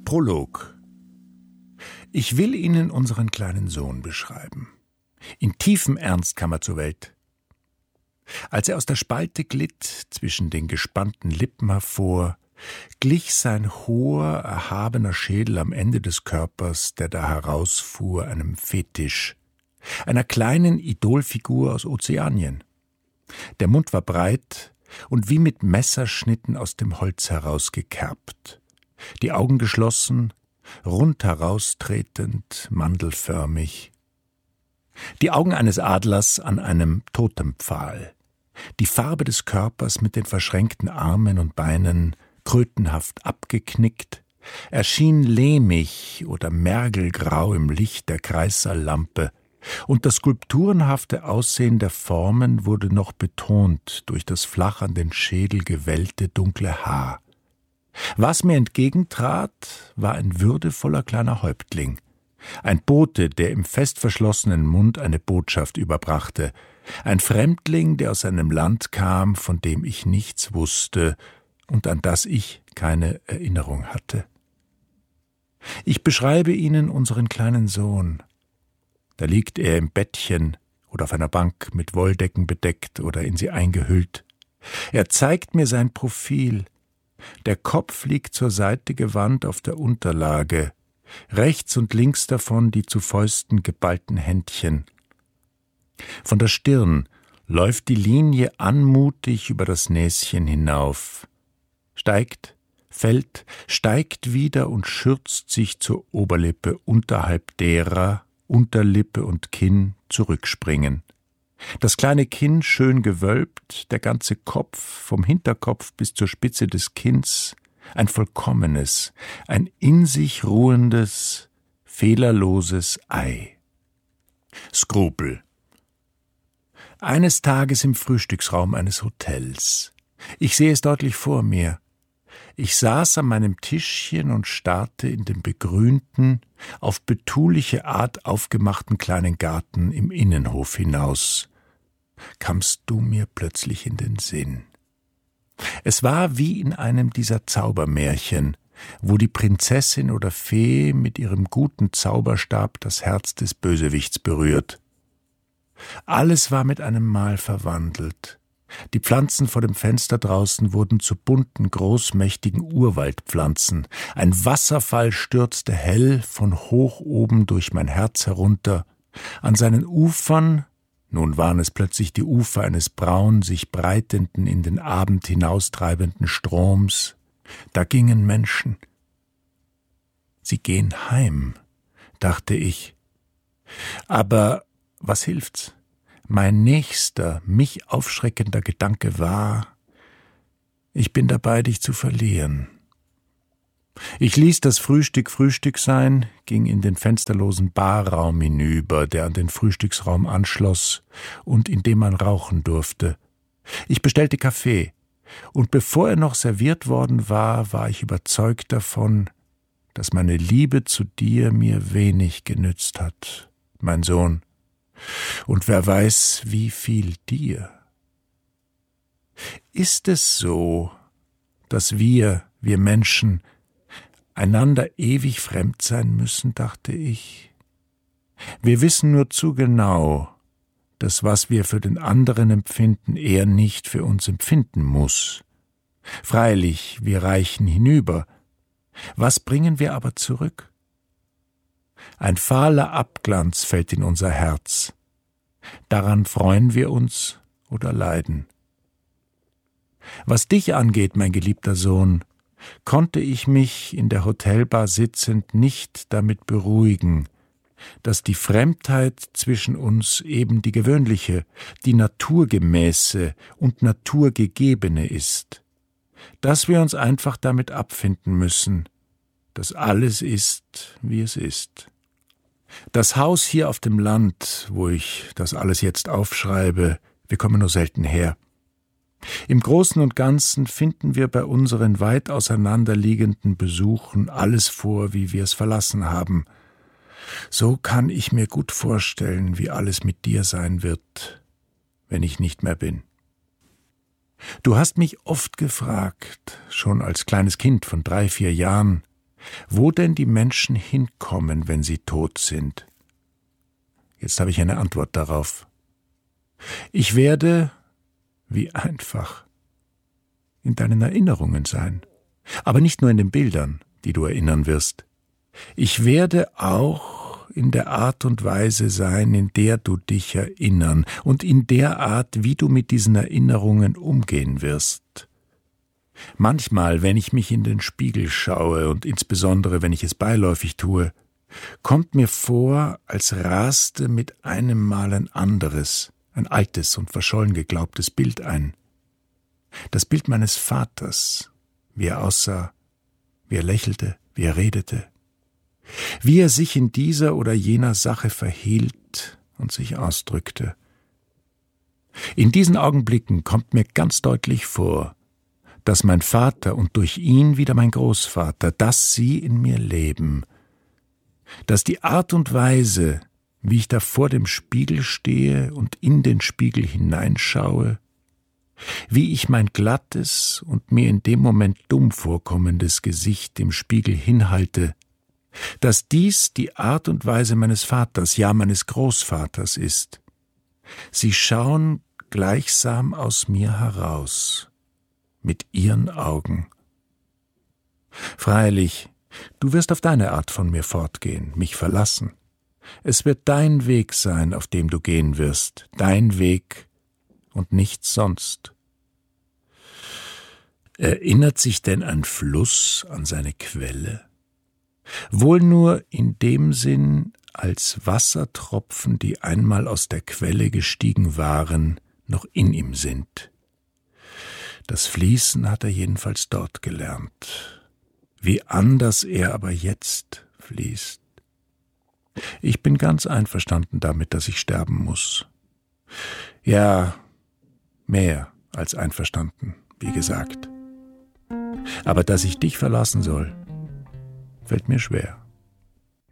Prolog. Ich will Ihnen unseren kleinen Sohn beschreiben. In tiefem Ernst kam er zur Welt. Als er aus der Spalte glitt, zwischen den gespannten Lippen hervor, glich sein hoher, erhabener Schädel am Ende des Körpers, der da herausfuhr, einem Fetisch, einer kleinen Idolfigur aus Ozeanien. Der Mund war breit und wie mit Messerschnitten aus dem Holz herausgekerbt, die Augen geschlossen, rund heraustretend, mandelförmig. Die Augen eines Adlers an einem Totempfahl, die Farbe des Körpers mit den verschränkten Armen und Beinen, krötenhaft abgeknickt, erschien lehmig oder mergelgrau im Licht der Kreissaallampe, und das skulpturenhafte Aussehen der Formen wurde noch betont durch das flach an den Schädel gewellte dunkle Haar. Was mir entgegentrat, war ein würdevoller kleiner Häuptling, ein Bote, der im fest verschlossenen Mund eine Botschaft überbrachte, ein Fremdling, der aus einem Land kam, von dem ich nichts wusste und an das ich keine Erinnerung hatte. Ich beschreibe Ihnen unseren kleinen Sohn. Da liegt er im Bettchen oder auf einer Bank mit Wolldecken bedeckt oder in sie eingehüllt. Er zeigt mir sein Profil. Der Kopf liegt zur Seite gewandt auf der Unterlage, rechts und links davon die zu Fäusten geballten Händchen. Von der Stirn läuft die Linie anmutig über das Näschen hinauf, steigt, fällt, steigt wieder und schürzt sich zur Oberlippe, unterhalb derer Unterlippe und Kinn zurückspringen. Das kleine Kinn schön gewölbt, der ganze Kopf, vom Hinterkopf bis zur Spitze des Kinns, ein vollkommenes, ein in sich ruhendes, fehlerloses Ei. Skrupel. Eines Tages im Frühstücksraum eines Hotels. Ich sehe es deutlich vor mir. Ich saß an meinem Tischchen und starrte in den begrünten, auf betuliche Art aufgemachten kleinen Garten im Innenhof hinaus. Kamst du mir plötzlich in den Sinn. Es war wie in einem dieser Zaubermärchen, wo die Prinzessin oder Fee mit ihrem guten Zauberstab das Herz des Bösewichts berührt. Alles war mit einem Mal verwandelt. Die Pflanzen vor dem Fenster draußen wurden zu bunten, großmächtigen Urwaldpflanzen. Ein Wasserfall stürzte hell von hoch oben durch mein Herz herunter. An seinen Ufern, nun waren es plötzlich die Ufer eines braun, sich breitenden, in den Abend hinaustreibenden Stroms, da gingen Menschen. Sie gehen heim, dachte ich. Aber was hilft's? Mein nächster, mich aufschreckender Gedanke war, ich bin dabei, dich zu verlieren. Ich ließ das Frühstück Frühstück sein, ging in den fensterlosen Barraum hinüber, der an den Frühstücksraum anschloss und in dem man rauchen durfte. Ich bestellte Kaffee, und bevor er noch serviert worden war, war ich überzeugt davon, dass meine Liebe zu dir mir wenig genützt hat, mein Sohn. Und wer weiß, wie viel dir. Ist es so, dass wir Menschen, einander ewig fremd sein müssen, dachte ich. Wir wissen nur zu genau, dass was wir für den anderen empfinden, er nicht für uns empfinden muss. Freilich, wir reichen hinüber. Was bringen wir aber zurück? Ein fahler Abglanz fällt in unser Herz. Daran freuen wir uns oder leiden. Was dich angeht, mein geliebter Sohn, konnte ich mich in der Hotelbar sitzend nicht damit beruhigen, dass die Fremdheit zwischen uns eben die gewöhnliche, die naturgemäße und naturgegebene ist, dass wir uns einfach damit abfinden müssen, dass alles ist, wie es ist. Das Haus hier auf dem Land, wo ich das alles jetzt aufschreibe, wir kommen nur selten her. Im Großen und Ganzen finden wir bei unseren weit auseinanderliegenden Besuchen alles vor, wie wir es verlassen haben. So kann ich mir gut vorstellen, wie alles mit dir sein wird, wenn ich nicht mehr bin. Du hast mich oft gefragt, schon als kleines Kind von 3, 4 Jahren, wo denn die Menschen hinkommen, wenn sie tot sind. Jetzt habe ich eine Antwort darauf. Ich werde, wie einfach, in deinen Erinnerungen sein, aber nicht nur in den Bildern, die du erinnern wirst. Ich werde auch in der Art und Weise sein, in der du dich erinnern und in der Art, wie du mit diesen Erinnerungen umgehen wirst. Manchmal, wenn ich mich in den Spiegel schaue und insbesondere, wenn ich es beiläufig tue, kommt mir vor, als raste mit einem Mal ein anderes, ein altes und verschollen geglaubtes Bild ein. Das Bild meines Vaters, wie er aussah, wie er lächelte, wie er redete, wie er sich in dieser oder jener Sache verhielt und sich ausdrückte. In diesen Augenblicken kommt mir ganz deutlich vor, dass mein Vater und durch ihn wieder mein Großvater, dass sie in mir leben, dass die Art und Weise, wie ich da vor dem Spiegel stehe und in den Spiegel hineinschaue, wie ich mein glattes und mir in dem Moment dumm vorkommendes Gesicht im Spiegel hinhalte, dass dies die Art und Weise meines Vaters, ja meines Großvaters ist. Sie schauen gleichsam aus mir heraus, mit ihren Augen. Freilich, du wirst auf deine Art von mir fortgehen, mich verlassen. Es wird dein Weg sein, auf dem du gehen wirst, dein Weg und nichts sonst. Erinnert sich denn ein Fluss an seine Quelle? Wohl nur in dem Sinn, als Wassertropfen, die einmal aus der Quelle gestiegen waren, noch in ihm sind. Das Fließen hat er jedenfalls dort gelernt. Wie anders er aber jetzt fließt. Ich bin ganz einverstanden damit, dass ich sterben muss. Ja, mehr als einverstanden, wie gesagt. Aber dass ich dich verlassen soll, fällt mir schwer.